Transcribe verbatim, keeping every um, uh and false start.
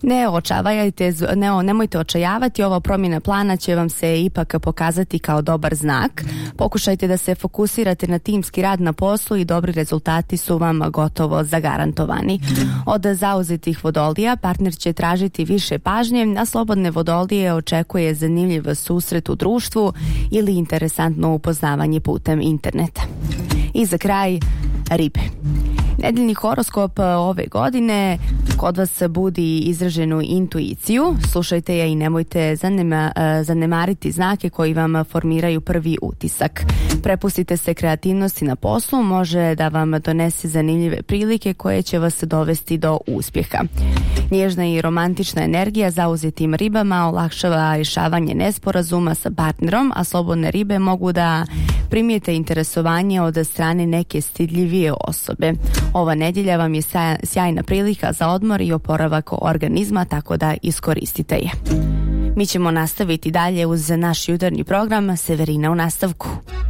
Ne očavajte, ne, nemojte očajavati, ova promjena plana će vam se ipak pokazati kao dobar znak. Pokušajte da se fokusirate na timski rad na poslu i dobri rezultati su vam gotovo zagarantovani. Od zauzetih vodolija partner će tražiti više pažnje, a slobodne vodolije očekuje zanimljiv susret u društvu ili interesantno upoznavanje putem interneta. I za kraj, ribe. Nedeljni horoskop ove godine kod vas budi izraženu intuiciju. Slušajte je i nemojte zanema, zanemariti znake koji vam formiraju prvi utisak. Prepustite se kreativnosti na poslu, može da vam donese zanimljive prilike koje će vas dovesti do uspjeha. Nježna i romantična energija zauzetim ribama olakšava rješavanje nesporazuma sa partnerom, a slobodne ribe mogu da primijete interesovanje od strane neke stidljivije osobe. Ova nedjelja vam je sjajna prilika za odmor i oporavak organizma, tako da iskoristite je. Mi ćemo nastaviti dalje uz naš jutarnji program Severina u nastavku.